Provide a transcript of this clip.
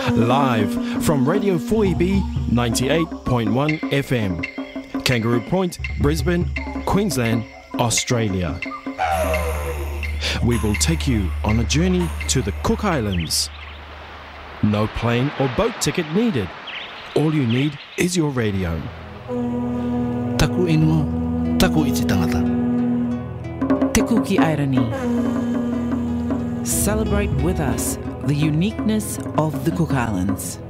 Live from Radio 4EB 98.1 FM, Kangaroo Point, Brisbane, Queensland, Australia. We will take you on a journey to the Cook Islands. No plane or boat ticket needed. All you need is your radio. Taku inu, taku iti tangata. Te Kuki Airani. Celebrate with us the uniqueness of the Cook Islands.